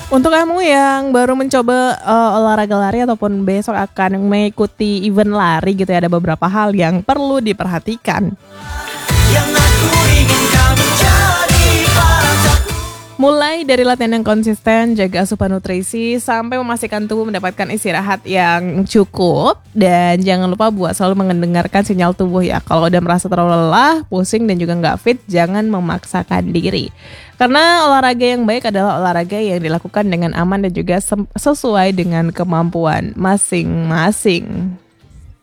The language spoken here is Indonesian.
Untuk kamu yang baru mencoba, olahraga lari ataupun besok akan mengikuti event lari gitu ya, ada beberapa hal yang perlu diperhatikan. Yang aku ingin kau menjadi pacarku. Mulai dari latihan yang konsisten, jaga asupan nutrisi, sampai memastikan tubuh mendapatkan istirahat yang cukup. Dan jangan lupa buat selalu mendengarkan sinyal tubuh ya. Kalau udah merasa terlalu lelah, pusing, dan juga nggak fit, jangan memaksakan diri. Karena olahraga yang baik adalah olahraga yang dilakukan dengan aman dan juga sesuai dengan kemampuan masing-masing.